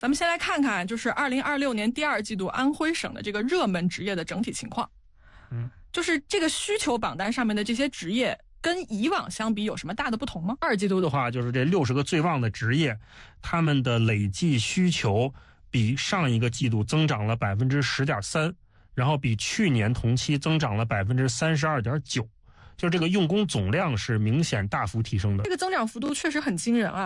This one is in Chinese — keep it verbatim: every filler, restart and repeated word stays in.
咱们先来看看，就是二零二六年第二季度安徽省的这个热门职业的整体情况。 嗯， 就是这个需求榜单上面的这些职业跟以往相比有什么大的不同吗？ 二季度的话，就是这六十个最旺的职业，他们的累计需求比上一个季度增长了百分之十点三，然后比去年同期增长了百分之三十二点九，就是这个用工总量是明显大幅提升的。 这个增长幅度确实很惊人啊。